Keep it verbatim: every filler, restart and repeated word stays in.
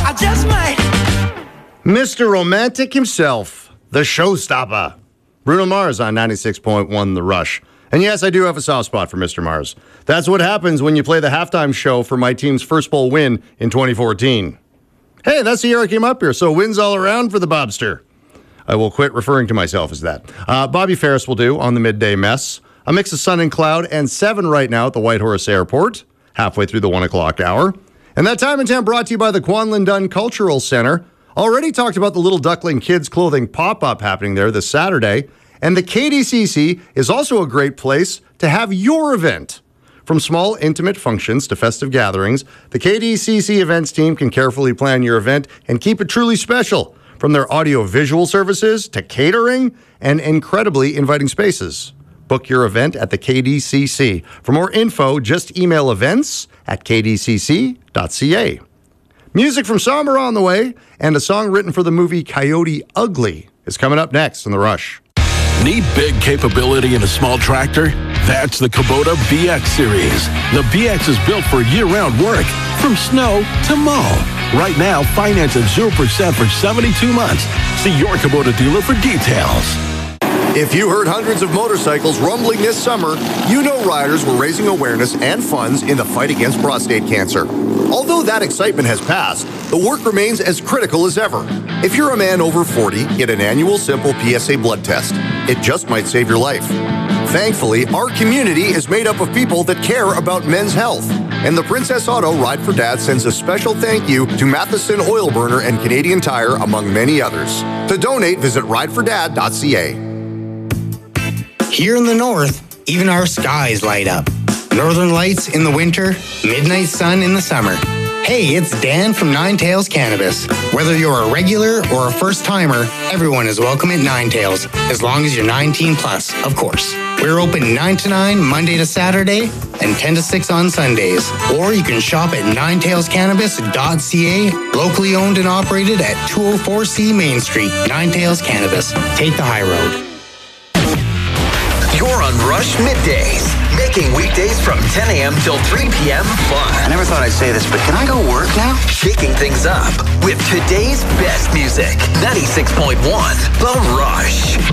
I just might. Mister Romantic himself, the showstopper. Bruno Mars on ninety-six point one The Rush. And yes, I do have a soft spot for Mister Mars. That's what happens when you play the halftime show for my team's first bowl win in twenty fourteen. Hey, that's the year I came up here, so wins all around for the Bobster. I will quit referring to myself as that. Uh, Bobby Ferris will do on the midday mess. A mix of sun and cloud and seven right now at the Whitehorse Airport, halfway through the one o'clock hour. And that time and temp brought to you by the Kwanlin Dunn Cultural Center. Already talked about the Little Duckling Kids clothing pop-up happening there this Saturday. And the K D C C is also a great place to have your event. From small, intimate functions to festive gatherings, the K D C C events team can carefully plan your event and keep it truly special. From their audio-visual services to catering and incredibly inviting spaces. Book your event at the K D C C. For more info, just email events at k d c c dot c a. Music from Somber on the way, and a song written for the movie Coyote Ugly is coming up next in The Rush. Need big capability in a small tractor? That's the Kubota B X Series. The B X is built for year-round work, from snow to mow. Right now, finance at zero percent for seventy-two months. See your Kubota dealer for details. If you heard hundreds of motorcycles rumbling this summer, you know riders were raising awareness and funds in the fight against prostate cancer. Although that excitement has passed, the work remains as critical as ever. If you're a man over forty, get an annual simple P S A blood test. It just might save your life. Thankfully, our community is made up of people that care about men's health. And the Princess Auto Ride for Dad sends a special thank you to Matheson Oil Burner and Canadian Tire, among many others. To donate, visit ride for dad dot c a. Here in the north, even our skies light up. Northern lights in the winter, midnight sun in the summer. Hey, it's Dan from Nine Tails Cannabis. Whether you're a regular or a first-timer, everyone is welcome at Nine Tails, as long as you're nineteen plus, of course. We're open nine to nine, Monday to Saturday, and ten to six on Sundays. Or you can shop at nine tails cannabis dot c a, locally owned and operated at two oh four C Main Street. Nine Tails Cannabis. Take the high road. You're on Rush Middays, making weekdays from ten a.m. till three p.m. fun. I never thought I'd say this, but can I go work now? Shaking things up with today's best music. ninety-six point one The Rush.